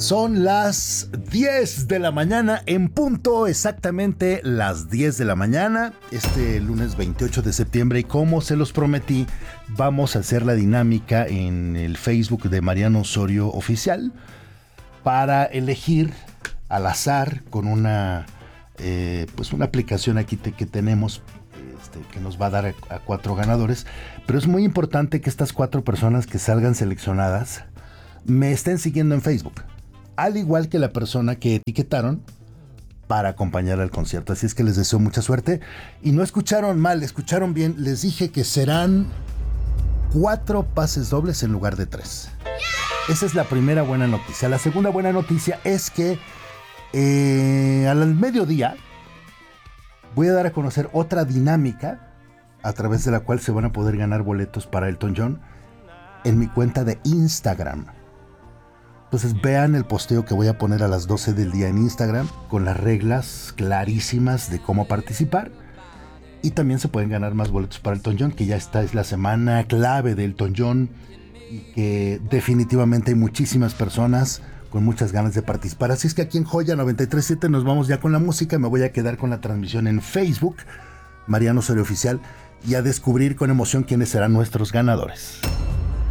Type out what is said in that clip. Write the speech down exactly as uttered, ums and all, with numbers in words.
Son las diez de la mañana en punto, exactamente las diez de la mañana, este lunes veintiocho de septiembre, y como se los prometí, vamos a hacer la dinámica en el Facebook de Mariano Osorio Oficial para elegir al azar con una, eh, pues una aplicación aquí te, que tenemos este, que nos va a dar a, a cuatro ganadores, pero es muy importante que estas cuatro personas que salgan seleccionadas me estén siguiendo en Facebook, al igual que la persona que etiquetaron para acompañar al concierto. Así es que les deseo mucha suerte. Y no escucharon mal, escucharon bien. Les dije que serán cuatro pases dobles en lugar de tres. Esa es la primera buena noticia. La segunda buena noticia es que eh, al mediodía voy a dar a conocer otra dinámica a través de la cual se van a poder ganar boletos para Elton John en mi cuenta de Instagram. Entonces vean el posteo que voy a poner a las doce del día en Instagram con las reglas clarísimas de cómo participar. Y también se pueden ganar más boletos para Elton John, que ya esta es la semana clave de Elton John y que definitivamente hay muchísimas personas con muchas ganas de participar. Así es que aquí en Joya noventa y tres punto siete nos vamos ya con la música. Me voy a quedar con la transmisión en Facebook, Mariano Osorio Oficial, y a descubrir con emoción quiénes serán nuestros ganadores.